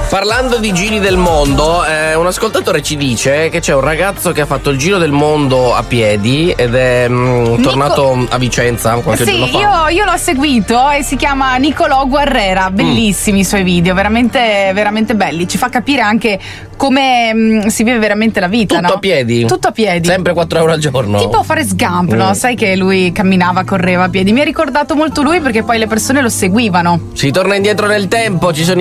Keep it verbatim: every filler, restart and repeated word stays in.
Parlando di giri del mondo, eh, un ascoltatore ci dice che c'è un ragazzo che ha fatto il giro del mondo a piedi ed è mh, tornato Nico... a Vicenza qualche sì, giorno fa. Io, io l'ho seguito e si chiama Nicolò Guerrera, bellissimi mm. i suoi video, veramente, veramente belli. Ci fa capire anche come mh, si vive veramente la vita. Tutto no? a piedi? Tutto a piedi. Sempre quattro euro al giorno? Tipo Forrest Gump, mm. no? Sai che lui camminava, correva a piedi. Mi ha ricordato molto lui perché poi le persone lo seguivano. Si torna indietro nel tempo, ci sono